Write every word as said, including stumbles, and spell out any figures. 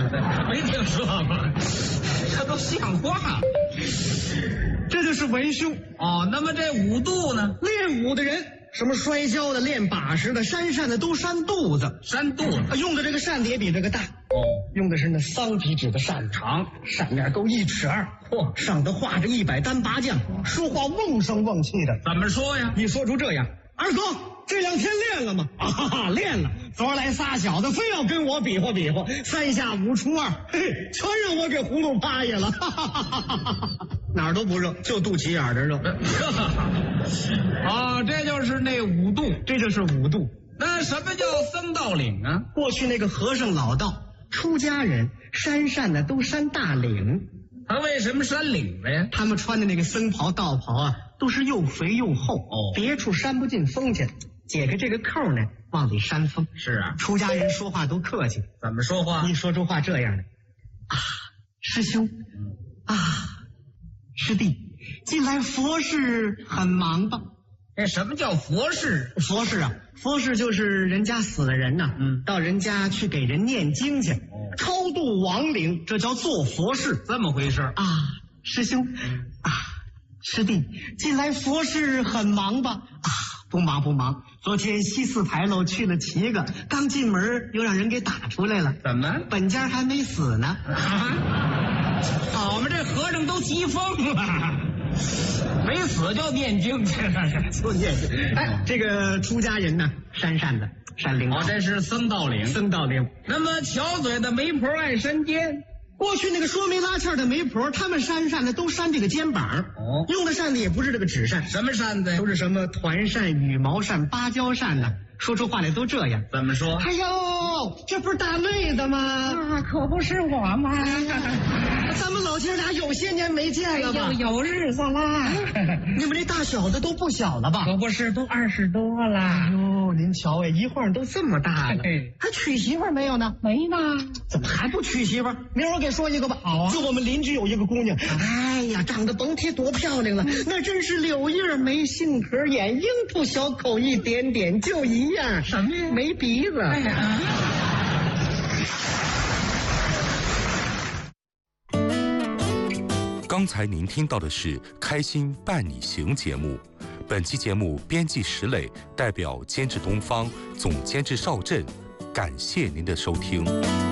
没听说过，这都像话。 这就是文胸哦。那么这五度呢？ 练武的人，什么摔跤的、练把式的、扇扇的，都扇肚子。 扇肚子、 啊、用的这个扇子也比这个大。 哦， 用的是那桑皮纸的扇子， 长， 扇面够一尺二。嚯，上头画着一百单八将，说话瓮声瓮气的。 怎么说呀？ 一说出这样，二哥这两天练了吗？啊哈哈，练了。昨儿来仨小子，非要跟我比划比划，三下五除二，嘿嘿，全让我给葫芦趴下了。哈哈哈哈哈！哪儿都不热，就肚脐眼的热。 哦，这就是那五度， 这就是五度。 那什么叫僧道领啊？ 过去那个和尚老道，出家人扇扇的都扇大领。 他为什么扇领子呀？ 他们穿的那个僧袍道袍啊，都是又肥又厚，哦，别处扇不进风去，解开这个扣呢，往里扇风。 是啊， 出家人说话都客气。 怎么说话？ 一说出话这样的，啊，师兄，嗯、啊，师弟，近来佛事很忙吧？ 这什么叫佛事？ 佛事啊，佛事就是人家死了人呐、啊，嗯，到人家去给人念经去，哦，超度亡灵，这叫做佛事。 这么回事啊？ 师兄，嗯、啊，师弟，近来佛事很忙吧？啊，不忙不忙。昨天西四牌楼去了七个，刚进门又让人给打出来了。 怎么？ 本家还没死呢。 啊，好嘛，这和尚都急疯了。没死就念经去了， 就念经。哎，这个出家人呢，扇扇子，扇铃。 哦，这是僧道领。 僧道领。 那么巧嘴的媒婆爱扇肩。 过去那个说媒拉纤的媒婆，他们扇扇的都扇这个肩膀。哦，用的扇子也不是这个纸扇， 什么扇子呀？ 都是什么团扇、羽毛扇、芭蕉扇的。说出话来都这样。 怎么说？ 哎呦，这不是大妹子吗？ 啊，可不是我吗？ 咱们老姐俩有些年没见了吧？ 有有日子啦。 你们这大小子都不小了吧？ 可不是，都二十多了。 哎呦，您瞧哎，一晃都这么大了，还娶媳妇没有呢？ 没呢。 怎么还不娶媳妇？明儿我给说一个吧。 好啊。 就我们邻居有一个姑娘，哎呀，长得甭提多漂亮了，那真是柳叶眉、杏核眼、樱桃小口一点点，就一样。 什么呀？ 没鼻子。哎呀。 刚才您听到的是《开心伴你行》节目，本期节目编辑石磊，代表监制东方，总监制邵震，感谢您的收听。